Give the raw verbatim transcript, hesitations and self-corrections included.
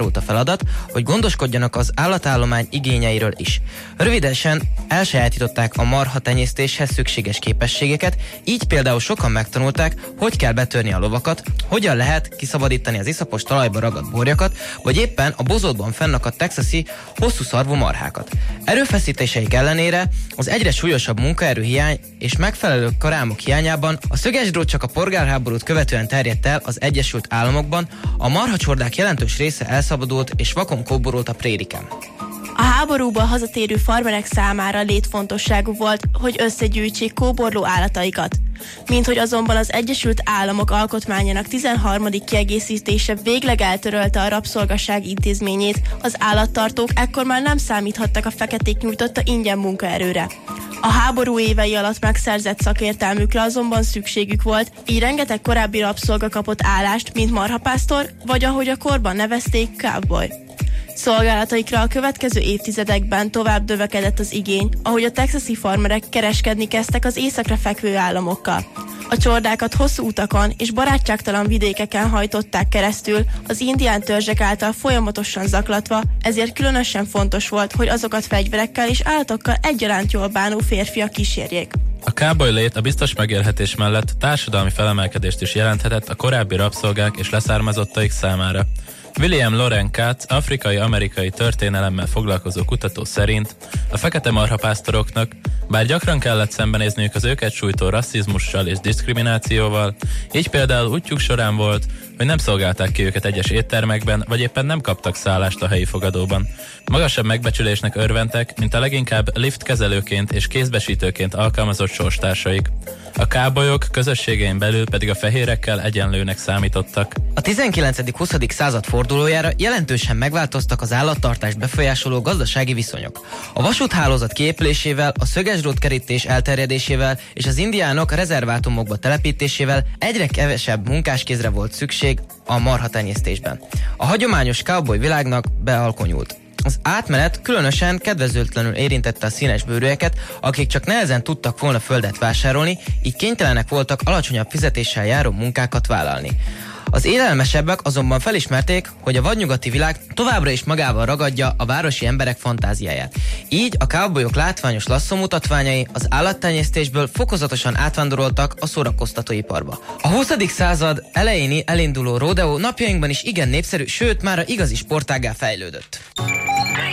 hárult a feladat, hogy gondoskodjanak az állatállomány igényeiről is. Rövidesen elsajátították a marha tenyésztéshez szükséges képességeket, így például sokan megtanulták, hogy kell betörni a lovakat, hogyan lehet kiszabadítani az iszapos talajba ragadt borjakat, vagy éppen a bozótban fennakadt texasi hosszú szarvú marhákat. Erőfeszítéseik ellenére az egyre súlyosabb munkaerőhiány és megfelelő karámok hiányában a szögesdrót csak a polgárháborút követően terjedt el az Egyesült Államokban, a marhacsordák jelentős része elszabadult és vakon kóborolt a prériken. A háborúban hazatérő farmerek számára létfontosságú volt, hogy összegyűjtsék kóborló állataikat. Mint hogy azonban az Egyesült Államok alkotmányának tizenharmadik kiegészítése végleg eltörölte a rabszolgaság intézményét, az állattartók ekkor már nem számíthattak a feketék nyújtotta ingyen munkaerőre. A háború évei alatt megszerzett szakértelmükre azonban szükségük volt, így rengeteg korábbi rabszolga kapott állást, mint marhapásztor, vagy ahogy a korban nevezték, cowboy. Szolgálataikra a következő évtizedekben tovább növekedett az igény, ahogy a texasi farmerek kereskedni kezdtek az északra fekvő államokkal. A csordákat hosszú utakon és barátságtalan vidékeken hajtották keresztül, az indián törzsek által folyamatosan zaklatva, ezért különösen fontos volt, hogy azokat fegyverekkel és állatokkal egyaránt jól bánó férfiak kísérjék. A cowboy lét a biztos megélhetés mellett társadalmi felemelkedést is jelenthetett a korábbi rabszolgák és leszármazottaik számára. William Loren Katz, afrikai-amerikai történelemmel foglalkozó kutató szerint a fekete marhapásztoroknak, bár gyakran kellett szembenézniük az őket sújtó rasszizmussal és diszkriminációval, így például útjuk során volt, hogy nem szolgálták ki őket egyes éttermekben, vagy éppen nem kaptak szállást a helyi fogadóban. Magasabb megbecsülésnek örventek, mint a leginkább liftkezelőként és kézbesítőként alkalmazott sorstársaik. A cowboyok közösségein belül pedig a fehérekkel egyenlőnek számítottak. A tizenkilencedik-huszadik század fordulójára jelentősen megváltoztak az állattartást befolyásoló gazdasági viszonyok. A vasúthálózat kiépülésével, a szögesdrótkerítés elterjedésével és az indiánok rezervátumokba telepítésével egyre kevesebb munkáskézre volt szükség a marhatenyésztésben. A hagyományos cowboy világnak bealkonyult. Az átmenet különösen kedvezőtlenül érintette a színesbőrűeket, akik csak nehezen tudtak volna földet vásárolni, így kénytelenek voltak alacsonyabb fizetéssel járó munkákat vállalni. Az élelmesebbek azonban felismerték, hogy a vadnyugati világ továbbra is magával ragadja a városi emberek fantáziáját. Így a cowboyok látványos lasszó mutatványai az állattenyésztésből fokozatosan átvándoroltak a szórakoztatóiparba. A huszadik század elején elinduló rodeo napjainkban is igen népszerű, sőt már a igazi sportággá fejlődött.